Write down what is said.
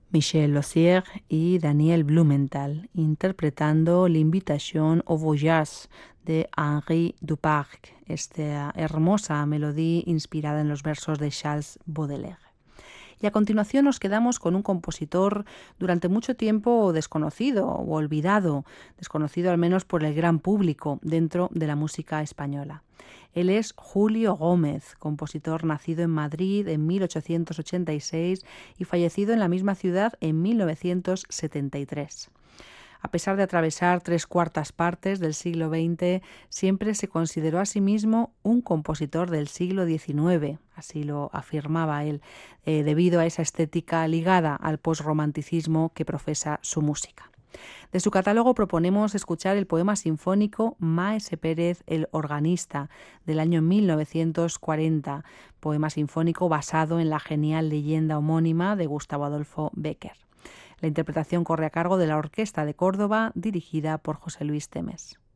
Michel Lozier y Daniel Blumenthal, interpretando L'Invitation au Voyage de Henri Duparc, esta hermosa melodía inspirada en los versos de Charles Baudelaire. Y a continuación nos quedamos con un compositor durante mucho tiempo desconocido o olvidado, desconocido al menos por el gran público dentro de la música española. Él es Julio Gómez, compositor nacido en Madrid en 1886 y fallecido en la misma ciudad en 1973. A pesar de atravesar 3/4 partes del siglo XX, siempre se consideró a sí mismo un compositor del siglo XIX, así lo afirmaba él, debido a esa estética ligada al posromanticismo que profesa su música. De su catálogo proponemos escuchar el poema sinfónico Maese Pérez el organista, del año 1940, poema sinfónico basado en la genial leyenda homónima de Gustavo Adolfo Bécquer. La interpretación corre a cargo de la Orquesta de Córdoba, dirigida por José Luis Temes.